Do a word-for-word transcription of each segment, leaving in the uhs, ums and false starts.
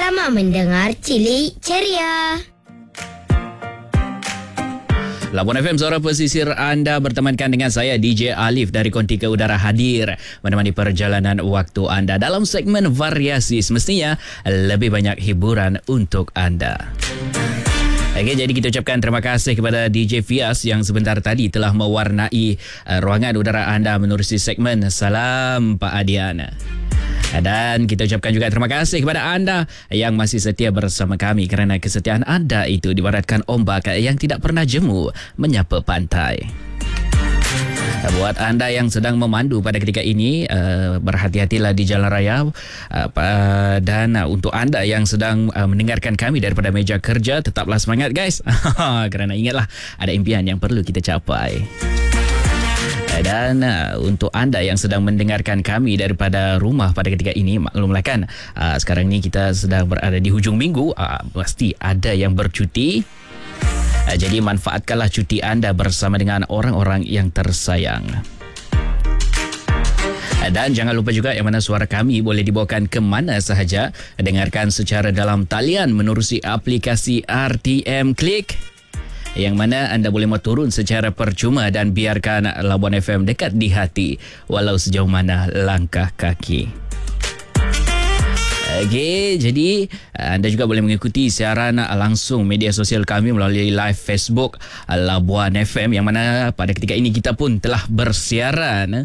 Selamat mendengar Cilik Ceria. Labuan F M, suara pesisir anda, bertemankan dengan saya D J Alif dari Kontika Udara, hadir menemani perjalanan waktu anda dalam segmen variasi, semestinya lebih banyak hiburan untuk anda. Okey, jadi kita ucapkan terima kasih kepada D J Fias yang sebentar tadi telah mewarnai uh, ruangan udara anda menerusi segmen Salam Pak Adian. Dan kita ucapkan juga terima kasih kepada anda yang masih setia bersama kami, kerana kesetiaan anda itu diibaratkan ombak yang tidak pernah jemu menyapa pantai. Buat anda yang sedang memandu pada ketika ini, uh, berhati-hatilah di jalan raya, uh, dan uh, untuk anda yang sedang uh, mendengarkan kami daripada meja kerja, tetaplah semangat guys. Kerana ingatlah, ada impian yang perlu kita capai. Dan uh, untuk anda yang sedang mendengarkan kami daripada rumah pada ketika ini, maklumlah kan, uh, sekarang ni kita sedang berada di hujung minggu, uh, pasti ada yang bercuti. Uh, jadi manfaatkanlah cuti anda bersama dengan orang-orang yang tersayang. Uh, dan jangan lupa juga yang mana suara kami boleh dibawakan ke mana sahaja. Dengarkan secara dalam talian menerusi aplikasi R T M Click, yang mana anda boleh mau turun secara percuma dan biarkan Labuan F M dekat di hati walau sejauh mana langkah kaki. Okey, jadi anda juga boleh mengikuti siaran langsung media sosial kami melalui live Facebook Labuan F M, yang mana pada ketika ini kita pun telah bersiaran.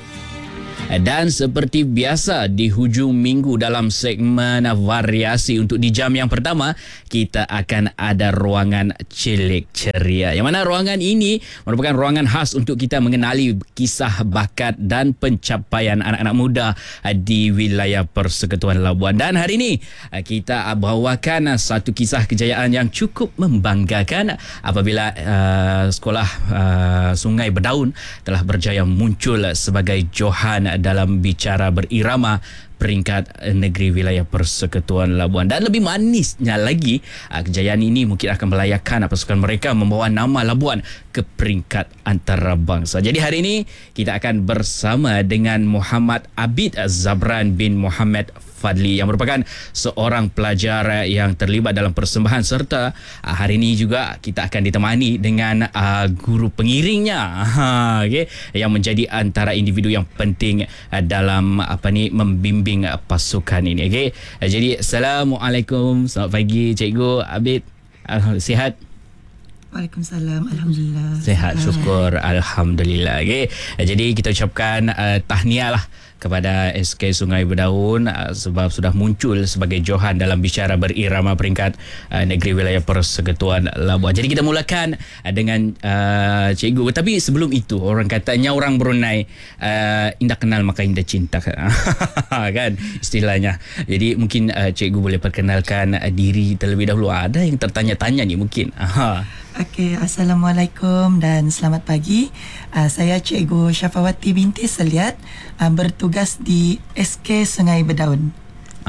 Dan seperti biasa di hujung minggu dalam segmen variasi, untuk di jam yang pertama kita akan ada ruangan Cilik Ceria, yang mana ruangan ini merupakan ruangan khas untuk kita mengenali kisah bakat dan pencapaian anak-anak muda di wilayah Persekutuan Labuan. Dan hari ini kita bawakan satu kisah kejayaan yang cukup membanggakan apabila uh, sekolah uh, Sungai Berdaun telah berjaya muncul sebagai Johan dalam bicara berirama peringkat negeri wilayah Persekutuan Labuan. Dan lebih manisnya lagi, kejayaan ini mungkin akan melayakkan pasukan mereka membawa nama Labuan ke peringkat antarabangsa. Jadi hari ini kita akan bersama dengan Muhammad Abid Zabran bin Muhammad Fadli, yang merupakan seorang pelajar yang terlibat dalam persembahan, serta hari ini juga kita akan ditemani dengan uh, guru pengiringnya, okay, yang menjadi antara individu yang penting uh, dalam apa ni membimbing uh, pasukan ini. Okay. Uh, jadi Assalamualaikum, selamat pagi Cikgu Abid. Uh, sihat? Waalaikumsalam, alhamdulillah. Sihat, syukur, alhamdulillah. Okay. Uh, jadi kita ucapkan uh, tahniah lah kepada S K Sungai Berdaun uh, sebab sudah muncul sebagai Johan dalam bicara berirama peringkat uh, negeri wilayah Persekutuan Labuan. Jadi kita mulakan uh, dengan uh, Cikgu. Tapi sebelum itu, orang katanya orang Brunei uh, indah kenal maka indah cinta, kan istilahnya. Jadi mungkin uh, Cikgu boleh perkenalkan uh, diri terlebih dahulu. Ada yang tertanya-tanya ni mungkin. Okey, Assalamualaikum dan selamat pagi. Uh, saya Cikgu Syafawati binti Seliat, uh, bertugas di S K Sungai Berdaun.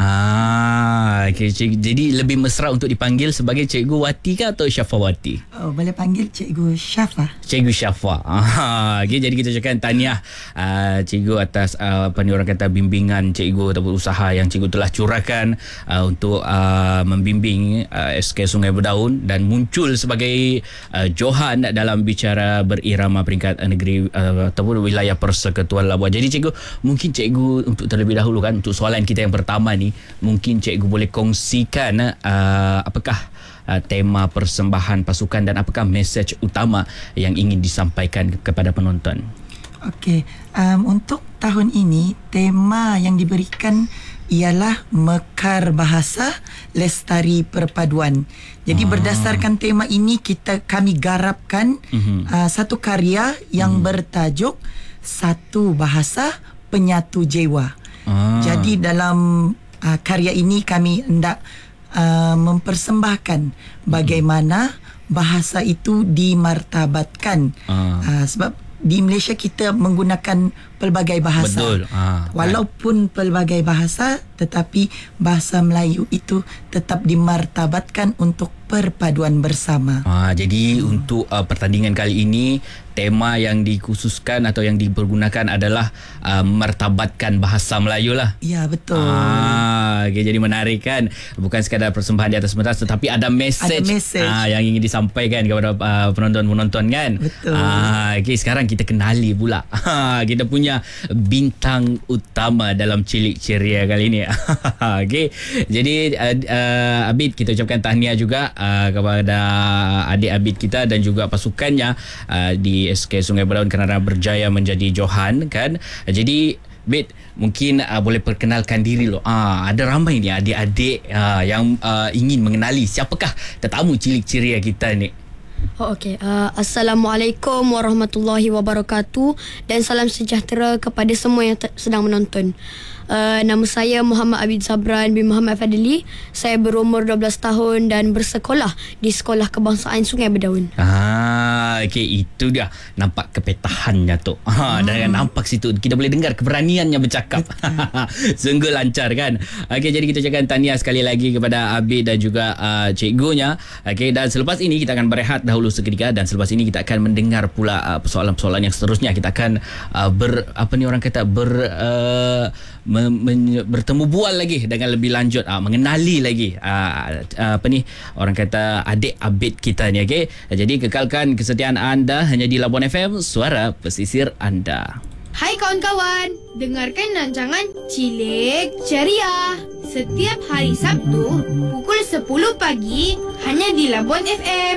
Ah, okay. Jadi lebih mesra untuk dipanggil sebagai Cikgu Wati ke atau Syafawati? Oh, boleh panggil Cikgu Syafa. Cikgu Syafa. Ah, okay. Jadi kita ucapkan tahniah uh, Cikgu atas uh, apa ni orang kata bimbingan Cikgu ataupun usaha yang Cikgu telah curahkan uh, untuk uh, membimbing uh, S K Sungai Berdaun dan muncul sebagai uh, Johan dalam bicara berirama peringkat negeri uh, ataupun wilayah Persekutuan Labuan. Jadi Cikgu, mungkin Cikgu untuk terlebih dahulu kan, untuk soalan kita yang pertama ni, mungkin Cikgu boleh kongsikan uh, apakah uh, tema persembahan pasukan dan apakah mesej utama yang ingin disampaikan kepada penonton. Okey, um, untuk tahun ini tema yang diberikan ialah Mekar Bahasa Lestari Perpaduan. Jadi ah. berdasarkan tema ini kita kami garapkan uh-huh. uh, satu karya yang uh-huh. bertajuk Satu Bahasa Penyatu Jiwa. Ah. Jadi dalam Uh, karya ini kami hendak uh, mempersembahkan bagaimana bahasa itu dimartabatkan. Uh. Uh, sebab di Malaysia kita menggunakan pelbagai bahasa. Betul. Uh. Walaupun pelbagai bahasa, tetapi bahasa Melayu itu tetap dimartabatkan untuk perpaduan bersama. Ah, jadi hmm. untuk uh, pertandingan kali ini, tema yang dikhususkan atau yang dipergunakan adalah uh, martabatkan bahasa Melayu lah. Ya, betul. Ah, okay, jadi menarik kan. Bukan sekadar persembahan di atas pentas, tetapi ada message, Ada message. Ah, yang ingin disampaikan kepada uh, penonton-penonton kan. Betul. Ah, okay, sekarang kita kenali pula kita punya bintang utama dalam Cilik Ceria kali ini. Okay, jadi uh, uh, Abid, kita ucapkan tahniah juga uh, kepada adik Abid kita dan juga pasukannya uh, di S K Sungai Berdaun kerana berjaya menjadi Johan kan. Jadi Bit, mungkin uh, boleh perkenalkan diri lo. Ah, ada ramai ni adik-adik uh, yang uh, ingin mengenali siapakah tetamu Cilik Ceria kita ni. Oh, okey. Uh, Assalamualaikum warahmatullahi wabarakatuh dan salam sejahtera kepada semua yang te- sedang menonton. Uh, nama saya Muhammad Abid Zabran bin Muhammad Fadli. Saya berumur dua belas tahun dan bersekolah di Sekolah Kebangsaan Sungai Berdaun. Ah, okey, itu dia. Nampak kepetahannya tu. Ha, dan nampak situ kita boleh dengar keberaniannya bercakap. Sungguh lancar kan. Okey, jadi kita ucapkan tahniah sekali lagi kepada Abid dan juga uh, cikgunya. Okey, dan selepas ini kita akan berehat dahulu seketika dan selepas ini kita akan mendengar pula uh, persoalan-persoalan yang seterusnya. Kita akan uh, ber apa ni orang kata ber uh, me, me, bertemu bual lagi dengan lebih lanjut, uh, mengenali lagi uh, uh, apa ni orang kata adik Abid kita ni. Okey, jadi kekalkan kesetiaan anda hanya di Labuan F M, suara pesisir anda. Hai kawan-kawan, dengarkan rancangan Cilik Ceria setiap hari Sabtu pukul sepuluh pagi hanya di Labuan F M.